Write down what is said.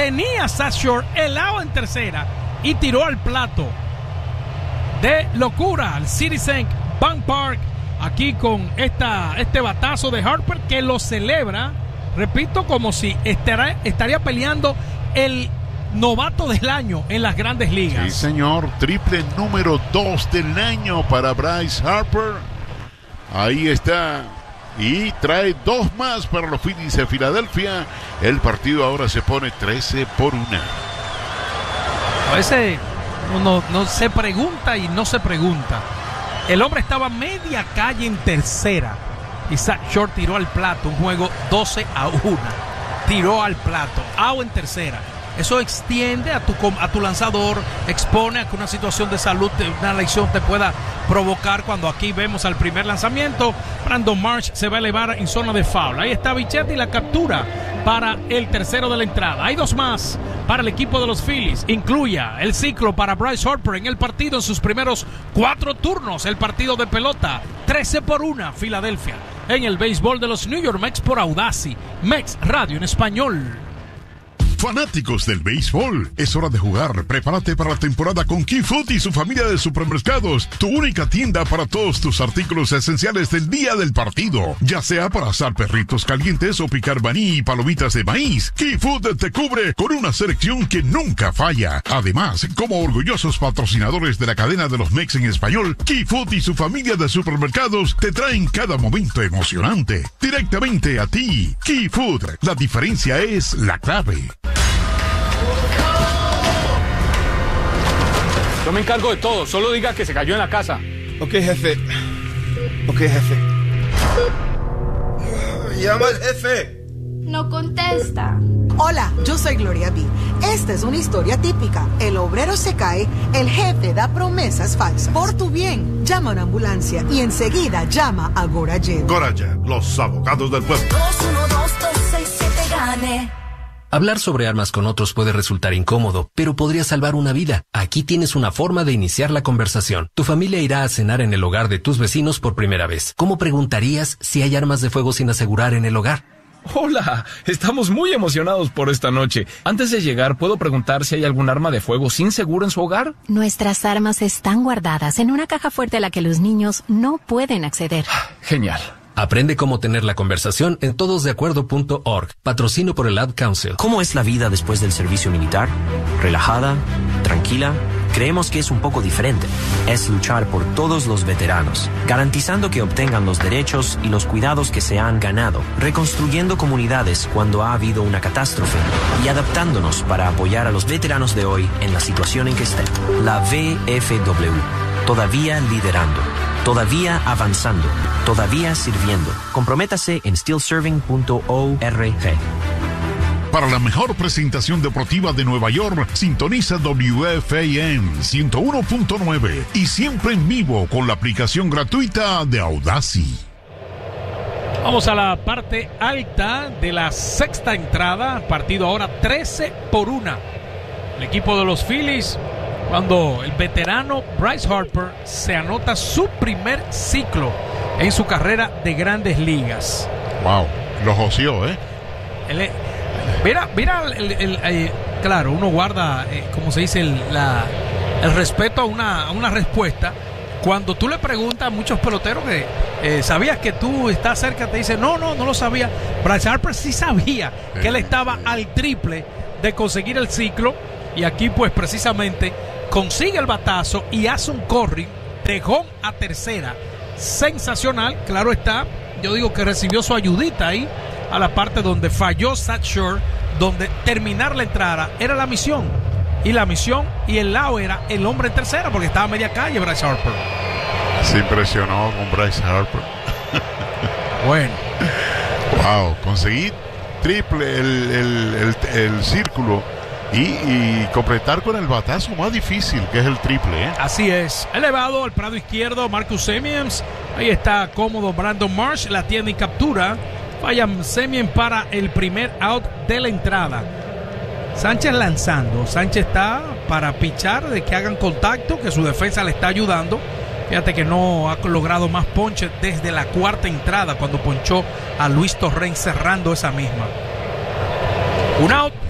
tenía Zach Short el out en tercera y tiró al plato de locura al Citizens Bank Park, aquí con este batazo de Harper, que lo celebra, repito, como si estaría peleando el novato del año en las Grandes Ligas. Sí, señor, triple número 2 del año para Bryce Harper. Ahí está. Y trae 2 más para los Phillies de Filadelfia. El partido ahora se pone 13-1. A veces uno no se pregunta y no se pregunta. El hombre estaba media calle en tercera y Zach Short tiró al plato. Un juego 12-1. Tiró al plato. Out en tercera. Eso extiende a tu lanzador, expone a que una situación de salud, una lesión te pueda provocar. Cuando aquí vemos al primer lanzamiento, Brandon Marsh se va a elevar en zona de foul. Ahí está Bichette y la captura para el tercero de la entrada. Hay 2 más para el equipo de los Phillies. Incluya el ciclo para Bryce Harper en el partido en sus primeros 4 turnos. El partido de pelota, 13-1 Filadelfia. En el béisbol de los New York Mets por Audacy, Mets Radio en español. Fanáticos del béisbol, es hora de jugar. Prepárate para la temporada con Key Food y su familia de supermercados, tu única tienda para todos tus artículos esenciales del día del partido, ya sea para asar perritos calientes o picar maní y palomitas de maíz. Key Food te cubre con una selección que nunca falla. Además, como orgullosos patrocinadores de la cadena de los Mex en español, Key Food y su familia de supermercados te traen cada momento emocionante directamente a ti. Key Food, la diferencia es la clave. Yo me encargo de todo, solo diga que se cayó en la casa. Ok, jefe. Llama al jefe. No contesta. Hola, yo soy Gloria B. Esta es una historia típica. El obrero se cae, el jefe da promesas falsas. Por tu bien, llama a una ambulancia y enseguida llama a Gorajet. Gorajet, los abogados del pueblo. 212-6-7-GANE. Hablar sobre armas con otros puede resultar incómodo, pero podría salvar una vida. Aquí tienes una forma de iniciar la conversación. Tu familia irá a cenar en el hogar de tus vecinos por primera vez. ¿Cómo preguntarías si hay armas de fuego sin asegurar en el hogar? Hola, estamos muy emocionados por esta noche. Antes de llegar, ¿puedo preguntar si hay algún arma de fuego sin seguro en su hogar? Nuestras armas están guardadas en una caja fuerte a la que los niños no pueden acceder. Genial. Aprende cómo tener la conversación en todosdeacuerdo.org. Patrocino por el Ad Council. ¿Cómo es la vida después del servicio militar? ¿Relajada? ¿Tranquila? Creemos que es un poco diferente. Es luchar por todos los veteranos, garantizando que obtengan los derechos y los cuidados que se han ganado, reconstruyendo comunidades cuando ha habido una catástrofe y adaptándonos para apoyar a los veteranos de hoy en la situación en que estén. La VFW, todavía liderando, todavía avanzando, todavía sirviendo. Comprométase en stillserving.org. Para la mejor presentación deportiva de Nueva York, sintoniza WFAN 101.9 y siempre en vivo con la aplicación gratuita de Audacy. Vamos a la parte alta de la sexta entrada. Partido ahora 13-1. El equipo de los Phillies, cuando el veterano Bryce Harper se anota su primer ciclo en su carrera de Grandes Ligas. Wow, lo joseó, Mira, claro, uno guarda, como se dice, el respeto a una respuesta. Cuando tú le preguntas a muchos peloteros que ¿sabías que tú estás cerca? Te dicen, no lo sabía. Bryce Harper sí sabía que él estaba al triple de conseguir el ciclo. Y aquí, pues, precisamente, consigue el batazo y hace un corri de home a tercera. Sensacional, claro está. Yo digo que recibió su ayudita ahí a la parte donde falló Zach Short, donde terminar la entrada era la misión. Y la misión y el lado era el hombre en tercera, porque estaba a media calle Bryce Harper. Se impresionó con Bryce Harper. Bueno. Wow, conseguí triple el círculo y completar con el batazo más difícil, que es el triple, Así es. Elevado al prado izquierdo, Marcus Semien. Ahí está cómodo Brandon Marsh, la tiene y captura. Falla Semien para el primer out de la entrada. Sánchez lanzando. Sánchez está para pichar, de que hagan contacto, que su defensa le está ayudando. Fíjate que no ha logrado más ponches desde la cuarta entrada, cuando ponchó a Luis Torrens cerrando esa misma. Un out